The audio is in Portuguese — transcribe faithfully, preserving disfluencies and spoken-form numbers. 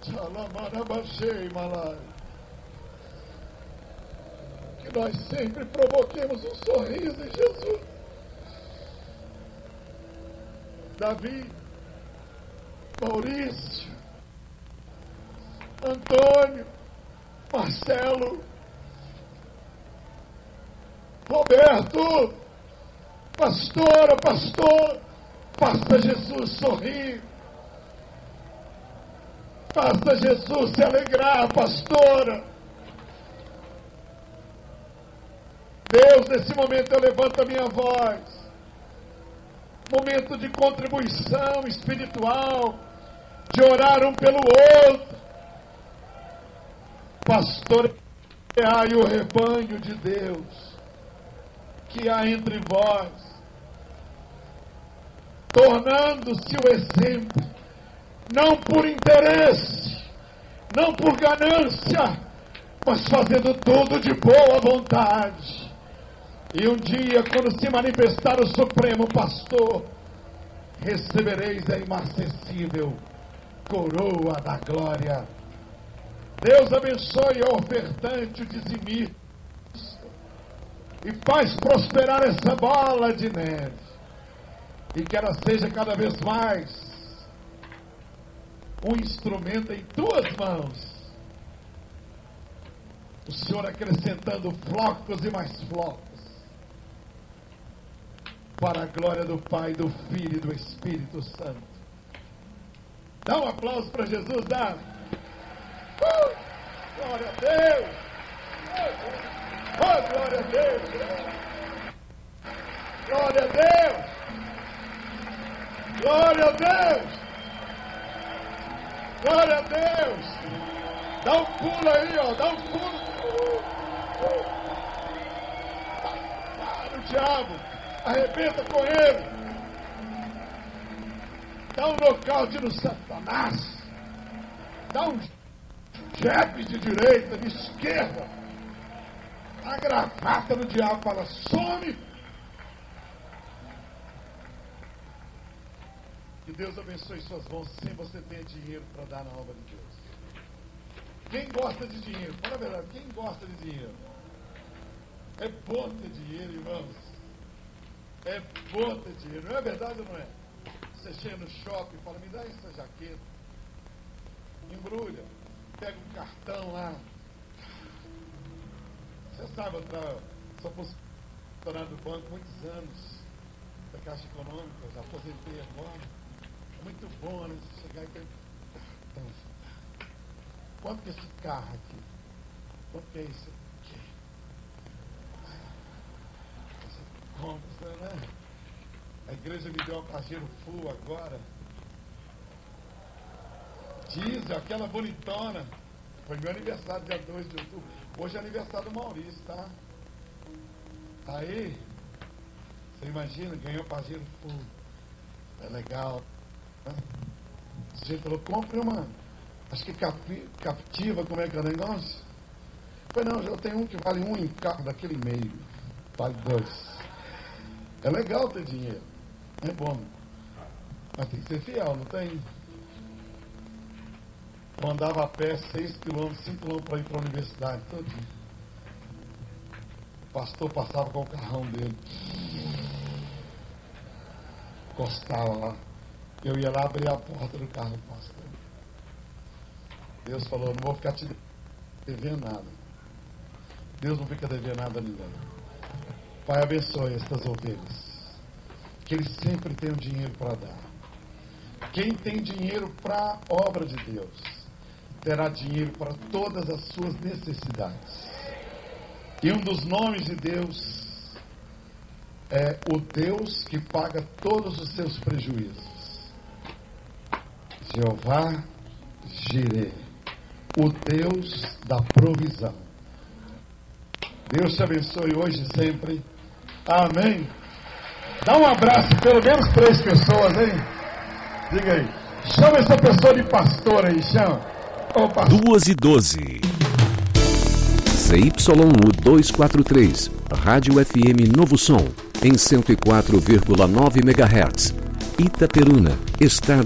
Que nós sempre provoquemos um sorriso em Jesus. Davi, Maurício, Antônio, Marcelo, Roberto, pastora, pastor, faça Jesus sorrir. Faça Jesus se alegrar, pastora. Deus, nesse momento eu levanto a minha voz. Momento de contribuição espiritual, de orar um pelo outro. Pastoreai o rebanho de Deus que há entre vós, tornando-se o exemplo, não por interesse, não por ganância, mas fazendo tudo de boa vontade. E um dia, quando se manifestar o Supremo Pastor, recebereis a inacessível coroa da glória. Deus abençoe o ofertante, o dizimista, e faz prosperar essa bola de neve, e que ela seja cada vez mais um instrumento em tuas mãos. O Senhor acrescentando flocos e mais flocos, para a glória do Pai, do Filho e do Espírito Santo. Dá um aplauso para Jesus, dá. Uh, glória a Deus. Oh, glória a Deus. Glória a Deus. Glória a Deus. Glória a Deus. Dá um pulo aí, ó. Dá um pulo. Uh, uh. Para o diabo. Arrebenta com ele. Dá um nocaute no Satanás. Dá um jab de direita, de esquerda. A gravata no diabo, fala, some. Que Deus abençoe suas mãos, sem você ter dinheiro para dar na obra de Deus. Quem gosta de dinheiro? Fala a verdade, quem gosta de dinheiro? É bom ter dinheiro, irmãos. É bom ter dinheiro, não é verdade ou não é? Você chega no shopping e fala, me dá essa jaqueta. Embrulha, pega um cartão lá. Você sabe, eu sou funcionário do banco há muitos anos, da Caixa Econômica, já aposentei agora. É muito bom, né? Você chegar e ter cartão. Quanto que é esse carro aqui? Quanto que é isso aqui? Você compra, né? A igreja me deu um caixeiro full agora. Diesel, aquela bonitona. Foi meu aniversário, dia dois de outubro. Hoje é aniversário do Maurício, tá? Aí, você imagina, ganhou pajeiro full. É legal. Né? O gente falou, compra uma. Acho que capi, captiva, como é que é o negócio? Eu falei, não, eu tenho um que vale um em cada daquele meio. Vale dois. É legal ter dinheiro. É bom. Mas tem que ser fiel, não tem? Eu andava a pé seis quilômetros, cinco quilômetros para ir para a universidade todo dia. O pastor passava com o carrão dele. Encostava lá. Eu ia lá abrir a porta do carro do pastor. Deus falou, não vou ficar te devendo nada. Deus não fica devendo nada a ninguém. Pai, abençoe estas ovelhas. Que eles sempre tenham dinheiro para dar. Quem tem dinheiro para a obra de Deus, terá dinheiro para todas as suas necessidades. E um dos nomes de Deus é o Deus que paga todos os seus prejuízos. Jeová Jireh, o Deus da provisão. Deus te abençoe hoje e sempre. Amém. Dá um abraço, pelo menos três pessoas, hein? Diga aí. Chama essa pessoa de pastor aí, chama. Oh, pastor. duas e doze. Z Y U duzentos e quarenta e três, Rádio F M Novo Som, em cento e quatro vírgula nove megahertz. Itaperuna, Estado